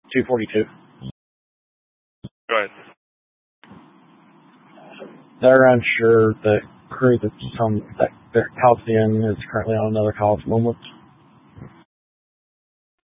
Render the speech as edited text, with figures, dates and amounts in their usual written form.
242. Go ahead. They're unsure. The crew that's on that Halcyon is currently on another call at the moment.